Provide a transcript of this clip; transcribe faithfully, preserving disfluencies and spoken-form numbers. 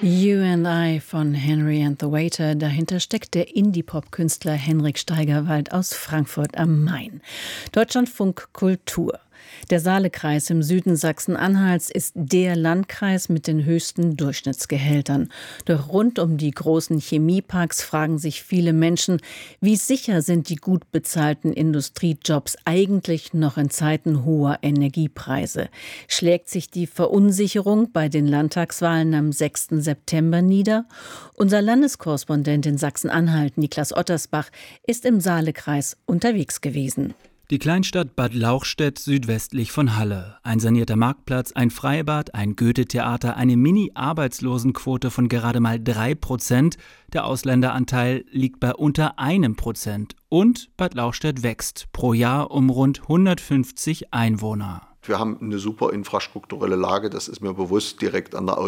You and I von Henry and the Waiter. Dahinter steckt der Indie-Pop-Künstler Henrik Steigerwald aus Frankfurt am Main. Deutschlandfunk Kultur. Der Saalekreis im Süden Sachsen-Anhalts ist der Landkreis mit den höchsten Durchschnittsgehältern. Doch rund um die großen Chemieparks fragen sich viele Menschen, wie sicher sind die gut bezahlten Industriejobs eigentlich noch in Zeiten hoher Energiepreise? Schlägt sich die Verunsicherung bei den Landtagswahlen am sechsten September nieder? Unser Landeskorrespondent in Sachsen-Anhalt, Niklas Ottersbach, ist im Saalekreis unterwegs gewesen. Die Kleinstadt Bad Lauchstädt südwestlich von Halle. Ein sanierter Marktplatz, ein Freibad, ein Goethe-Theater, eine Mini-Arbeitslosenquote von gerade mal drei Prozent. Der Ausländeranteil liegt bei unter einem Prozent. Und Bad Lauchstädt wächst pro Jahr um rund hundertfünfzig Einwohner. Wir haben eine super infrastrukturelle Lage, das ist mir bewusst, direkt an der